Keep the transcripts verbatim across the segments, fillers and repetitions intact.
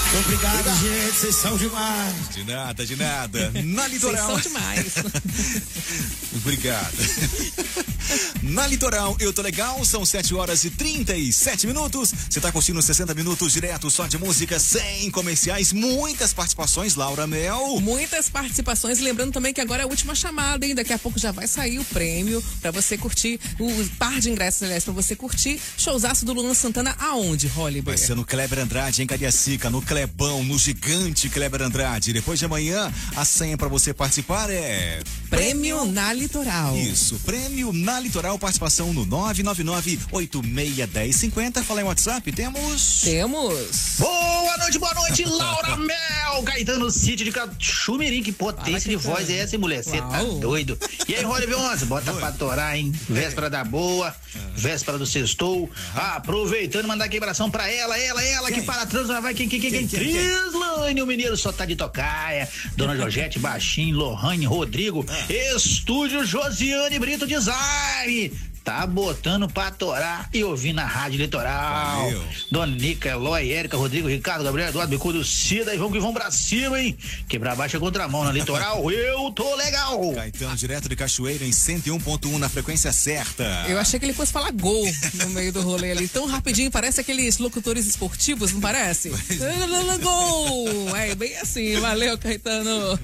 Obrigado, Obrigado, gente, vocês são demais. De nada, de nada. Na Litoral. Vocês são demais. Obrigado. Na Litoral, eu tô legal, são sete horas e trinta e sete minutos. Você tá curtindo sessenta minutos direto só de música, sem comerciais, muitas participações, Laura Mel. Muitas participações, lembrando também que agora é a última chamada, hein? Daqui a pouco já vai sair o prêmio pra você curtir, o par de ingressos, aliás, pra você curtir showzaço do Luan Santana aonde, Hollywood? Vai ser no Kleber Andrade, em Cariacica, no Clebão, no gigante Kleber Andrade. Depois de amanhã, a senha pra você participar é... Prêmio na Litoral. Isso, prêmio na Litoral, participação no nove nove nove, oito seis um zero, cinco zero. Fala em WhatsApp, temos... Temos. Boa noite, boa noite, Laura Mel, Caetano City de Cachumirim, que potência de voz é essa, hein, mulher? Você tá doido. E aí, Rolê Veonça, bota pra torar, hein? Véspera da boa, véspera do sextou. Ah, aproveitando, mandar quebração pra ela, ela, ela, quem? Que para trans, vai, quem, quem, quem, quem? Crislane, o mineiro só tá de tocaia. Dona Jorgette, Baixinho, Lohane, Rodrigo, Estúdio Josiane Brito Design. Tá botando pra torar e ouvir na Rádio Litoral. Valeu. Dona Nica, Eloy, Érica, Rodrigo, Ricardo, Gabriel, Eduardo, Bicudo, Cida, e vamos que vamos pra cima, hein? Quebrar baixa contra a mão na Litoral, eu tô legal. Caetano, direto de Cachoeira, em cento e um ponto um, na frequência certa. Eu achei que ele fosse falar gol no meio do rolê ali, tão rapidinho, parece aqueles locutores esportivos, não parece? Gol! É bem assim, valeu, Caetano.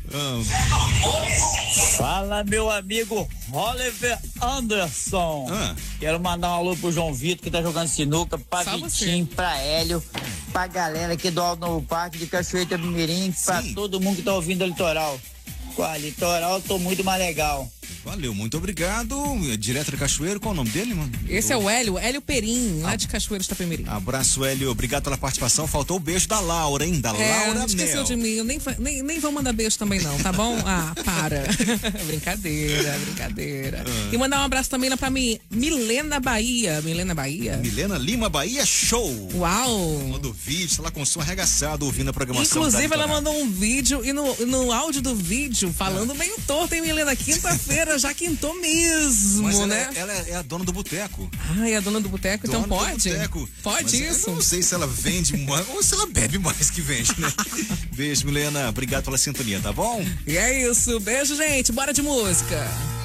Fala, meu amigo Oliver Anderson. Ah. Quero mandar um alô pro João Vitor, que tá jogando sinuca, pra Só Vitinho, você. Pra Hélio, pra galera aqui do Alto Novo Parque de Cachoeira do Mirim, pra todo mundo que tá ouvindo a Litoral. Com a Litoral, tô muito mais legal. Valeu, muito obrigado. Direto de Cachoeiro, qual o nome dele, mano? Esse é o Hélio, Hélio Perim, lá de Cachoeiro de Itapemirim. Abraço, Hélio, obrigado pela participação. Faltou o beijo da Laura, hein? Da é, Laura esqueceu Mel. de mim, eu nem, nem, nem vou mandar beijo também não, tá bom? Ah, para. brincadeira, brincadeira. Ah. E mandar um abraço também lá pra mim, Milena Bahia. Milena Bahia? Milena Lima Bahia, show! Uau! Mandou vídeo, ela com som arregaçado ouvindo a programação. Inclusive, ela mandou um vídeo e no, no áudio do vídeo, falando ah. meio torto, hein, Milena? Quinta-feira já quintou mesmo, mas ela, né? Ela é a dona do boteco. Ah, é a dona do boteco, então pode? Boteco. Pode mas isso? Eu não sei se ela vende mais ou se ela bebe mais que vende, né? Beijo, Milena. Obrigado pela sintonia, tá bom? E é isso. Beijo, gente. Bora de música.